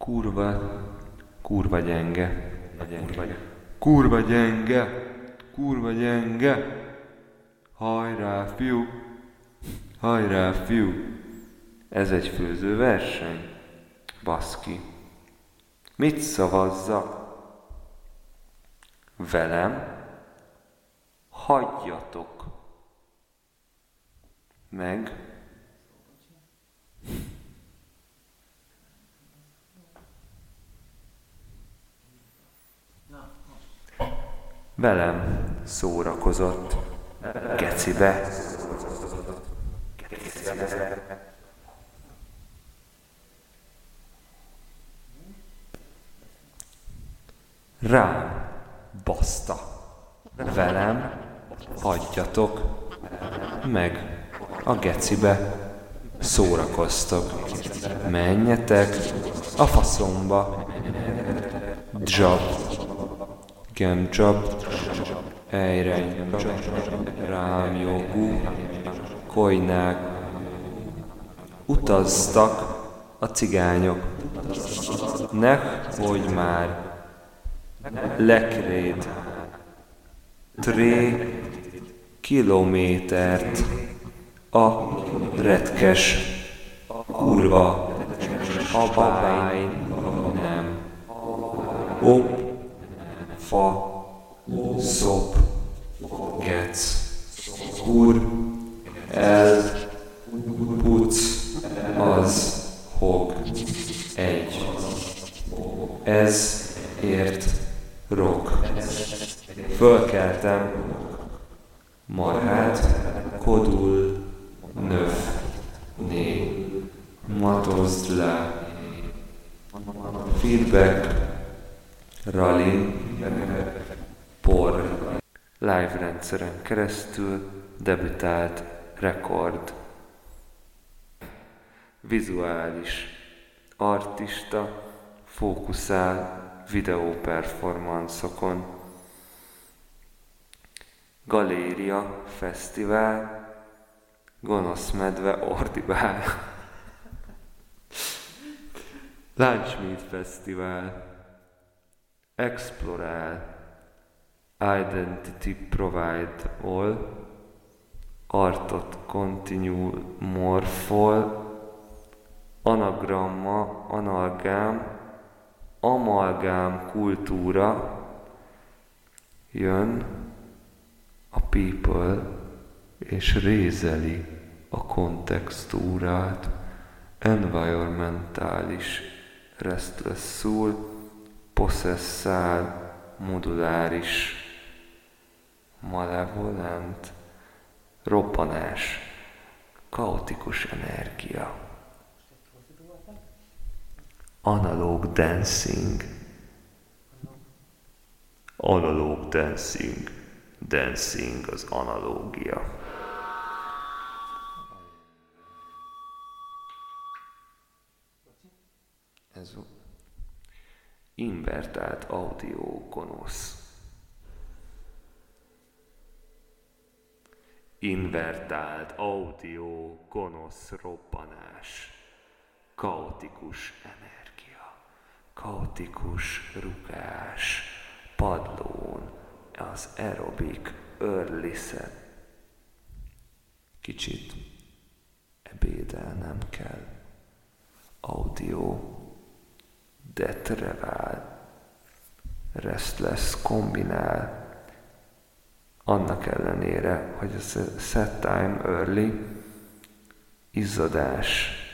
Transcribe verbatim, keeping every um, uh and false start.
Kurva, kurva gyenge, kurva, kurva gyenge, kurva gyenge. Hajrá, fiú, hajrá, fiú. Ez egy főzőverseny? Baszki. Mit szavazzak? Velem? Hagyjatok. Meg? Velem szórakozott. Gecibe. Rám baszta. Velem hagyjatok meg a gecibe. Szórakoztok. Menjetek a faszomba. Dzsab. Gemcsab. Ejrej. Rám jogú. Kojnák. Utaztak a cigányok. Ne hogy már. Lekréd. Tré kilométert a retkes kurva habály nem. Op, fa, szop, gec, kur, el, puc, az, hog, egy. Ez ért rok. Fölkeltem, marhát, kodul, növ, né, matozd le, feedback, rally, por, live rendszeren keresztül debütált rekord. Vizuális artista fókuszál videó performanszokon. Galéria fesztivál, gonosz medve ordibál. Lunchmeat fesztivál, explorál, identity provide all, artot continue morphol, anagramma, analgám, amalgám kultúra, jön a people, és rézeli a kontextúrát, environmentális, restless soul, possessál, moduláris, malevolent, roppanás, kaotikus energia. Analóg dancing. Analóg dancing. Dancing az analógia. Ez invertált audio gonosz. Invertált audio gonosz robbanás. Kaotikus energia. Kaotikus rugás. Padlón. Az aerobik örliszet. Kicsit ebédelnem kell. Audio detrevál. Restless kombinál. Annak ellenére, hogy a set time early, izzadás